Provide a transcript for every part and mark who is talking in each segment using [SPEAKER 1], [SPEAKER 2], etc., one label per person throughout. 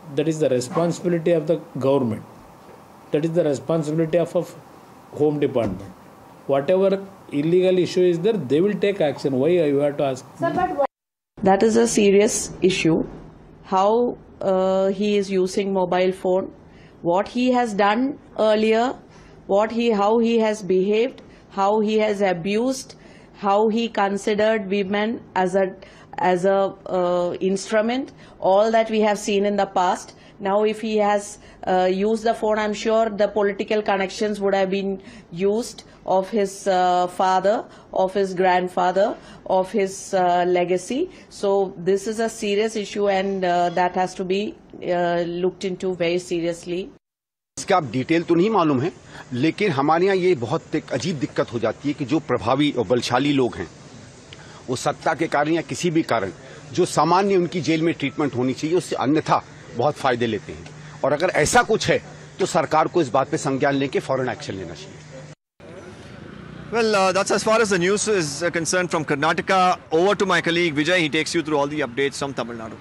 [SPEAKER 1] that is the responsibility of the government. That is the responsibility of Home Department. Whatever illegal issue is there, they will take action. Why you have to ask?
[SPEAKER 2] Sir, but that is a serious issue. How he is using mobile phone, what he has done earlier, how he has behaved, how he has abused, how he considered women as a instrument, all that we have seen in the past. Now if he has used the phone, I'm sure the political connections would have been used of his father, of his grandfather, of his legacy. So this is a serious issue, and that has to be looked into very seriously.
[SPEAKER 3] इसका आप detail तो नहीं मालूम है, लेकिन हमारे यहाँ ये बहुत एक अजीब दिक्कत हो जाती है कि जो प्रभावी और बलशाली लोग हैं, वो सत्ता के कारण या किसी भी कारण जो सामान्य उनकी जेल में ट्रीटमेंट होनी चाहिए उससे अन्यथा बहुत फायदे लेते हैं, और अगर ऐसा कुछ है तो सरकार को इस बात पे संज्ञान लेके फौरन एक्शन लेना चाहिए.
[SPEAKER 4] Well, that's as far as the news is concerned from Karnataka. Over to my colleague Vijay. He takes you through all the updates from Tamil Nadu.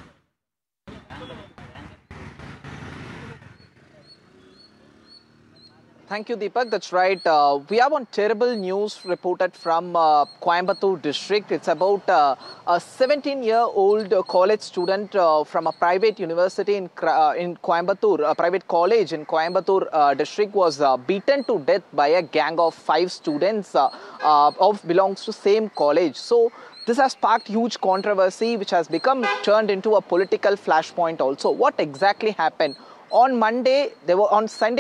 [SPEAKER 5] Thank you, Deepak. That's right. We have one terrible news reported from Coimbatore district. It's about a 17-year-old college student from a private university in Coimbatore, a private college in Coimbatore district, was beaten to death by a gang of 5 students belongs to same college. So this has sparked huge controversy, which has turned into a political flashpoint also. What exactly happened? On Sunday,